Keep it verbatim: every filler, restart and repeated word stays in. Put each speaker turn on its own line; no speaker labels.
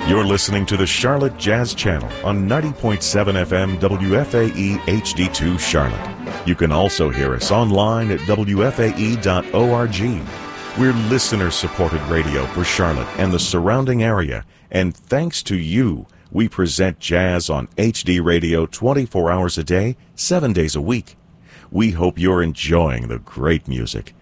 You're listening to the Charlotte Jazz Channel on ninety point seven F M W F A E H D two Charlotte. You can also hear us online at W F A E dot org. We're listener-supported radio for Charlotte and the surrounding area, and thanks to you, we present jazz on H D radio twenty-four hours a day, seven days a week. We hope you're enjoying the great music.